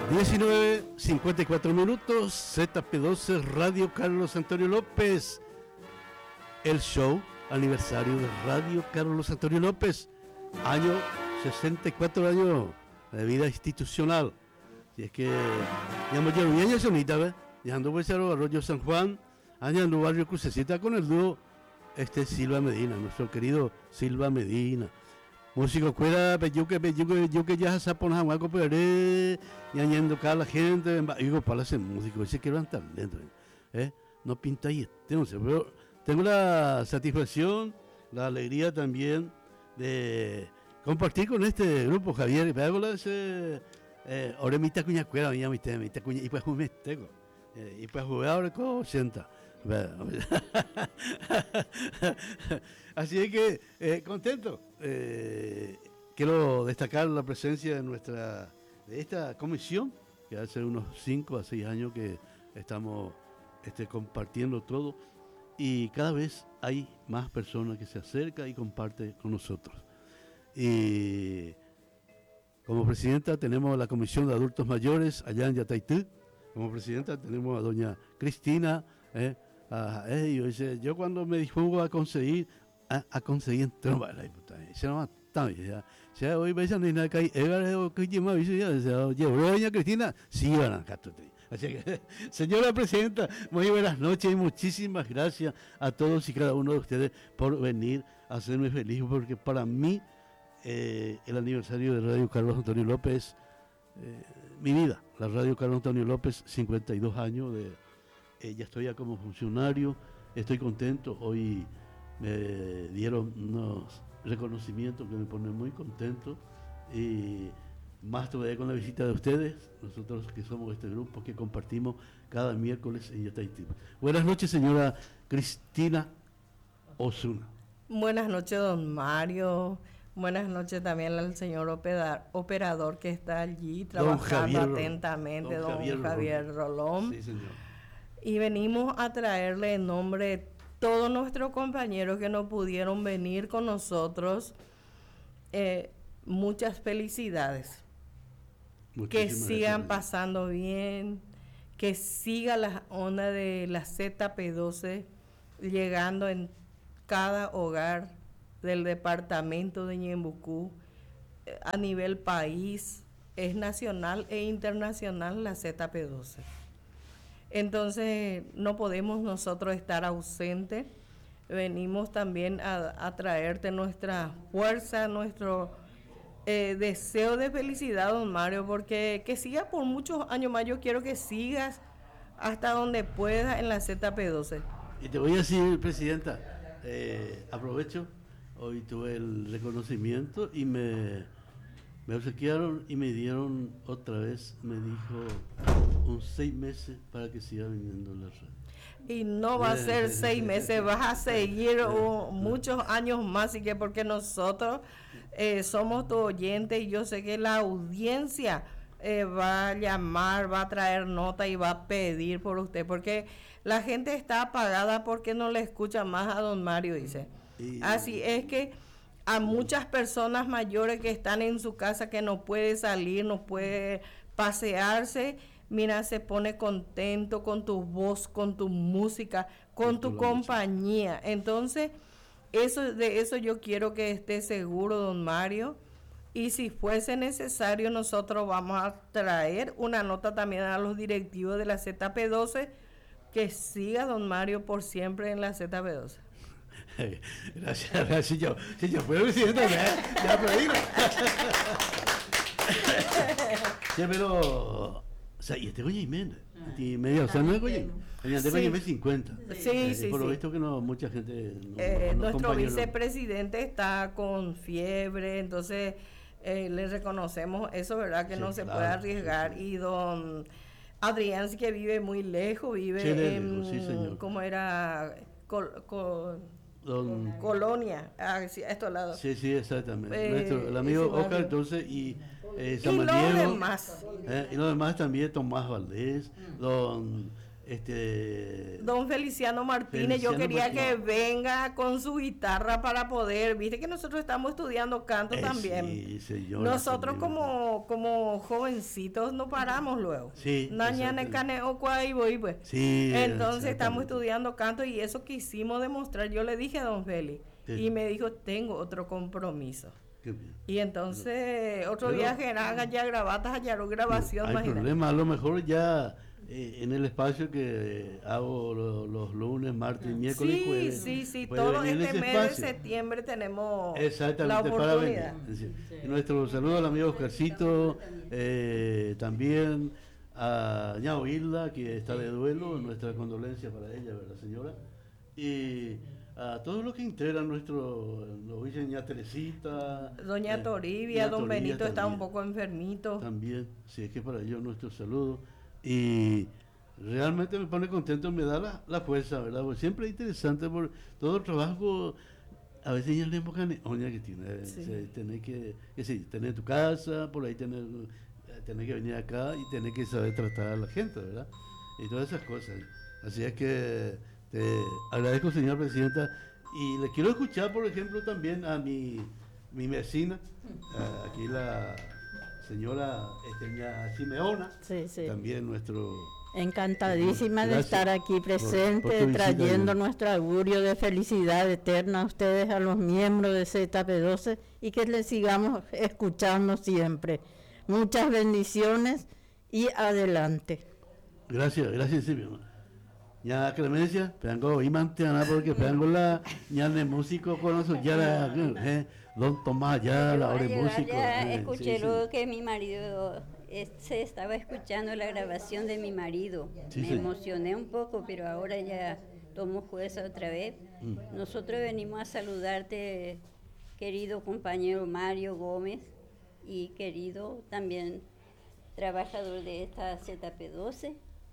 19:54, ZP12 Radio Carlos Antonio López. El show aniversario de Radio Carlos Antonio López. Año 64 años de vida institucional. Y es que, digamos, ya no hay sonita, ¿ves? Ya ando por el Arroyo San Juan, allá en el barrio Crucecita con el dúo Silva Medina, nuestro querido Silva Medina. Músico cuera, peyuque, ya se pone a guaco, pero y añadiendo cada la gente, digo, para hacer músico, ese quiero estar dentro, no pinta ahí, no sé, pero tengo la satisfacción, la alegría también de compartir con este grupo, Javier, y hago ese, ahora mi tacuña cuera, mi tacuña, y pues un mesteco, y pues jugar ahora con 80. Así es que contento. Quiero destacar la presencia de esta comisión, que hace unos 5 a 6 años que estamos compartiendo todo, y cada vez hay más personas que se acercan y comparten con nosotros. Y como presidenta tenemos la Comisión de Adultos Mayores allá en Yataitú. Como presidenta tenemos a doña Cristina. Yo cuando me dispongo a conseguir ya hoy veis a doña Cristina, sí van acá. Así que, señora presidenta, muy buenas noches y muchísimas gracias a todos y cada uno de ustedes por venir a hacerme feliz, porque para mí el aniversario de Radio Carlos Antonio López, mi vida, la Radio Carlos Antonio López, 52 años ya estoy ya como funcionario, estoy contento. Hoy me dieron unos reconocimientos que me ponen muy contento, y más todavía con la visita de ustedes, nosotros que somos este grupo que compartimos cada miércoles en Yataití. Buenas noches, señora Cristina Osuna. Buenas noches, don Mario. Buenas noches también al señor operador que está allí trabajando atentamente, don Javier Rolón. Sí, señor. Y venimos a traerle en nombre de todos nuestros compañeros que no pudieron venir con nosotros, muchas felicidades. Que sigan pasando bien, que siga la onda de la ZP12 llegando en cada hogar del departamento de Ñembucú, a nivel país, es nacional e internacional la ZP12. Entonces no podemos nosotros estar ausentes. Venimos también a traerte nuestra fuerza, nuestro deseo de felicidad, don Mario, porque que sigas por muchos años más. Yo quiero que sigas hasta donde puedas en la ZP12. Y te voy a decir, presidenta, aprovecho, hoy tuve el reconocimiento y me obsequiaron y me dieron otra vez, me dijo, 6 meses para que siga viniendo la radio. Y no va a ser 6 meses, vas a seguir muchos años más, y que porque nosotros somos tu oyente, y yo sé que la audiencia va a llamar, va a traer nota y va a pedir por usted, porque la gente está apagada porque no le escucha más a don Mario, dice. Así es que a muchas personas mayores que están en su casa, que no puede salir, no puede pasearse, mira, se pone contento con tu voz, con tu música, con tu compañía. Entonces, de eso yo quiero que esté seguro, don Mario. Y si fuese necesario, nosotros vamos a traer una nota también a los directivos de la ZP12, que siga don Mario por siempre en la ZP12. Gracias, si yo puedo presidente, ya pedí. Ya, pero, o sea, y Goya Jiménez, o sea, no es Goya, de Goya Jiménez 50. Sí. Por lo visto que no, mucha gente. Nuestro vicepresidente está con fiebre, entonces le reconocemos eso, ¿verdad? Que sí, no se puede arriesgar. Sí. Y don Adrián, que vive muy lejos, vive en, sí, señor. ¿Cómo era? Colonia, a estos lados. Sí, exactamente. El amigo Oscar, entonces, y los demás. Y los demás también, Tomás Valdés, don Don Feliciano Martínez, yo quería que venga con su guitarra para poder, viste que nosotros estamos estudiando canto también. Sí, señora, nosotros también. como jovencitos no paramos luego. Sí. Sí, entonces estamos estudiando canto y eso quisimos demostrar. Yo le dije a don Félix y me dijo, tengo otro compromiso. Y entonces otro viaje haga ya grabatas, allá grabación. Hay problema, a lo mejor ya en el espacio que hago los lunes, martes, miércoles y jueves. Sí, todo este mes de septiembre tenemos la oportunidad. Nuestro saludo al amigo Oscarcito, también a Ñao Hilda, que está de duelo, nuestra condolencia para ella, ¿verdad, señora? Y a todos los que integran nos dicen Ña Teresita, Doña Toribia, don Benito también, está un poco enfermito. También, sí, es que para ellos nuestro saludo. Y realmente me pone contento, me da la fuerza, ¿verdad? Porque siempre es interesante por todo el trabajo. A veces ya le enfocan que tiene, tener que tener tu casa, por ahí tener que venir acá y tener que saber tratar a la gente, ¿verdad? Y todas esas cosas. Así es que te agradezco, señora presidenta, y le quiero escuchar, por ejemplo, también a mi vecina, aquí la señora Simeona, también nuestro... Encantadísima de estar aquí presente, trayendo nuestro augurio de felicidad eterna a ustedes, a los miembros de ZP12, y que les sigamos escuchando siempre. Muchas bendiciones y adelante. Gracias, Silvia. Ya Clemencia, peango y mantiana porque peango la ya de músico con eso ya la don Tomás ya la hora de músico. Ya escuché lo que mi marido se estaba escuchando la grabación de mi marido. Me emocioné un poco, pero ahora ya tomo fuerza otra vez. Nosotros venimos a saludarte, querido compañero Mario Gómez y querido también trabajador de esta ZP12.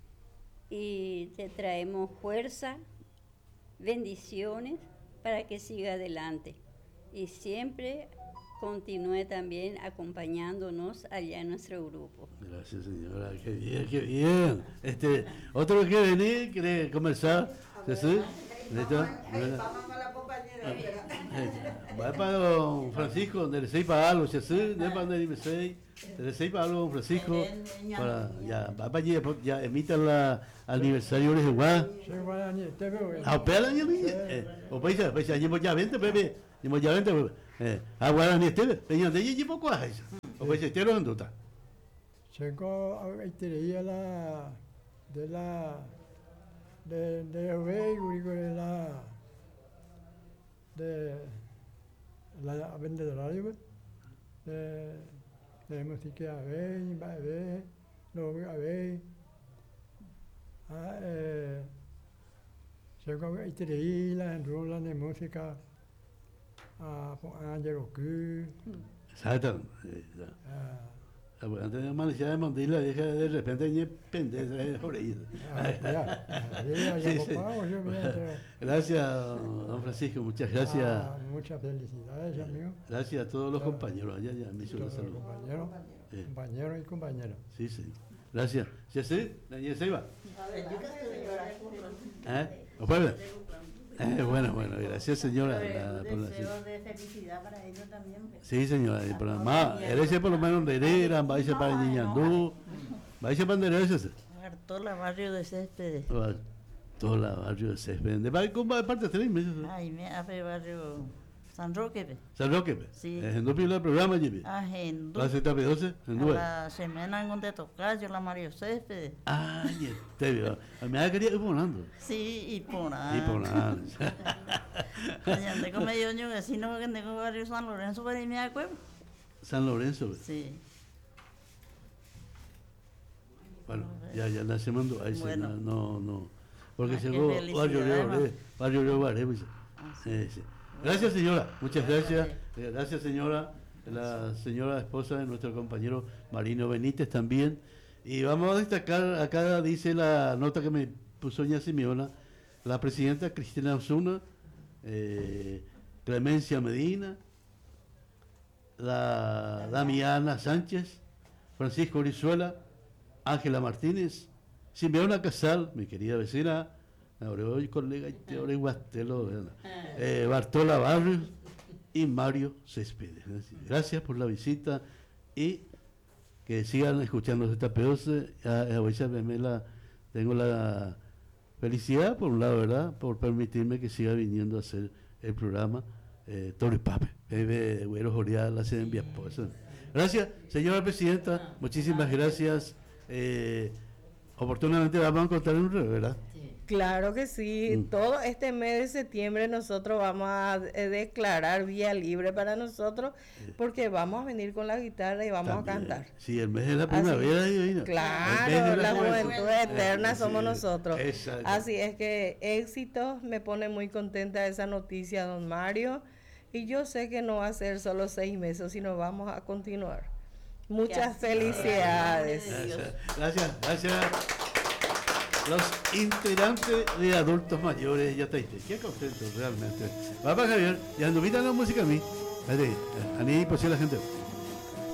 Y te traemos fuerza, bendiciones para que siga adelante y siempre continúe también acompañándonos allá en nuestro grupo. Gracias, señora, qué bien. Otro que venir, quiere conversar, ¿sí? Va para don Francisco, de Lecey para algo, ¿sí? De Lecey para algo, don Francisco, para ya va para allí, ya emita el aniversario de Jehová. A pela ni mí. O paisa, allí ya vente, bebé. Ni ya vente, bebé. Agora ni este, peña de allí poco a eso. O paisa, te lo ando ta. Llegó a itería de la vendedora de música a ver, luego a ver, llegó a itería la enrola de música a Angelo Cruz. Exacto. Antes de amanecer de Mondila, deja de repente ni pendencia por ahí. Gracias, don Francisco, muchas gracias. Muchas felicidades, amigo. Gracias a todos los compañeros allá, ya me hizo la salud. Compañeros y compañeras. Sí. Gracias. ¿Sí? ¿La niña se iba? Bueno, gracias, señora. Deseo de felicidad para ellos también. Sí, señora. Eres por lo menos de Herera, vais a para Niñandú, vais a para Herera. Todo el barrio de Céspedes. Todo el barrio de Céspedes. ¿De parte de 3 meses? Ay, me hace barrio San Roque. San Roque. Sí. ¿En dónde el programa, Jimmy? En ¿La ZP12? En la semana en donde tocar yo la Mario Céspedes. Me quería ir ponando. Sí, y ponando. Y ponando. Tengo medio año vecino que tengo barrio San Lorenzo para irme a Cueva. San Lorenzo. Sí. Bueno, ya nacemos ahí. Bueno. No. Porque llegó Barrio Río. Sí. Gracias, señora. Muchas gracias. Gracias, señora. La señora esposa de nuestro compañero Marino Benítez también. Y vamos a destacar, acá dice la nota que me puso doña Simeona, la presidenta Cristina Osuna, Clemencia Medina, la Damiana Sánchez, Francisco Orizuela, Ángela Martínez, Simeona Casal, mi querida vecina, hoy colega y Guastelo, Bartola Barrios y Mario Céspedes. Gracias por la visita y que sigan escuchando esta P12. Tengo la felicidad, por un lado, ¿verdad?, por permitirme que siga viniendo a hacer el programa Torre Pape, Güero Jorial, la sede en Viasposa. Gracias, señora presidenta, muchísimas gracias. Oportunamente vamos a encontrar un revés, ¿verdad? Claro que sí, todo este mes de septiembre nosotros vamos a declarar vía libre para nosotros, porque vamos a venir con la guitarra y vamos a cantar. Sí, el mes de la primavera. Claro, la juventud eterna somos nosotros. Exacto. Así es que éxitos, me pone muy contenta esa noticia, don Mario, y yo sé que no va a ser solo 6 meses, sino vamos a continuar. Muchas felicidades. Gracias. Los integrantes de adultos mayores, ya está, qué contento realmente. Va para Javier, ya no invitan la música a mí. A mí, pues sí, la gente.